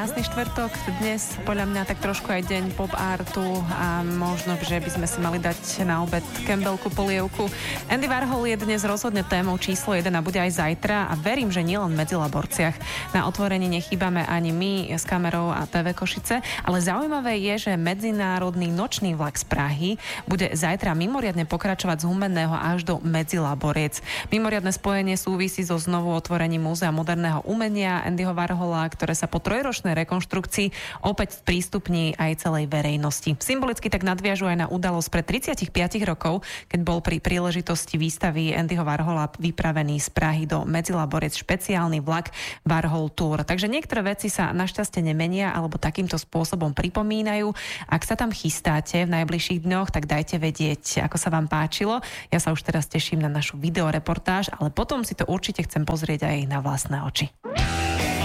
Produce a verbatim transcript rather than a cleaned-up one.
krásny štvrtok. Dnes podľa mňa tak trošku aj deň pop artu a možno, že by sme si mali dať na obed Campbellku polievku. Andy Warhol je dnes rozhodne témou číslo jeden a bude aj zajtra a verím, že nielen v Medzilaborciach. Na otvorení nechýbame ani my s kamerou a té vé Košice, ale zaujímavé je, že medzinárodný nočný vlak z Prahy bude zajtra mimoriadne pokračovať z Humenného až do Medzilaboriec. Mimoriadne spojenie súvisí so znovu otvorením Múzea moderného umenia Andyho Warhola, ktoré sa po trojročnej rekonštrukcii opäť sprístupní aj celej verejnosti. Symbolicky tak nadviažu aj na udalosť pred tridsaťpäť rokov, keď bol pri príležitosti výstavy Andyho Warhola vypravený z Prahy do Medzilaboriec špeciálny vlak Warhol Tour. Takže niektoré veci sa našťastie nemenia alebo takýmto spôsobom pripomínajú. Ak sa tam chystáte v najbližších dňoch, tak dajte vedieť, ako sa vám páčilo. Ja sa už teraz teším na našu videoreportáž, ale potom si to určite chcem pozrieť aj na vlastné oči.